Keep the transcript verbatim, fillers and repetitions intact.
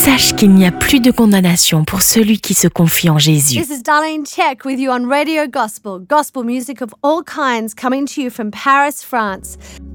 Sache qu'il n'y a plus de condamnation pour celui qui se confie en Jésus. This is Darlene Check with you on Radio Gospel, gospel music of all kinds coming to you from Paris, France.